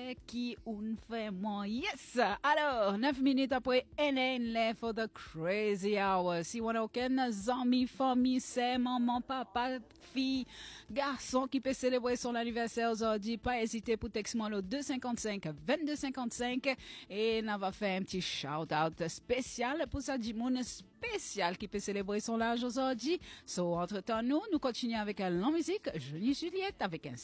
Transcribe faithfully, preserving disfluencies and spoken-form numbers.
qui on fait moins. Yes! Alors, neuf minutes après, N N left for the crazy hour. Si on a aucun amis, famille, c'est maman, papa, fille, garçon qui peut célébrer son anniversaire aujourd'hui, pas hésiter pour texter moi le deux cinq cinq, vingt-deux cinquante-cinq et on va faire un petit shout-out spécial pour ça, du monde spécial qui peut célébrer son âge aujourd'hui. So, entre-temps, nous, nous continuons avec la musique. Johnny Juliette avec un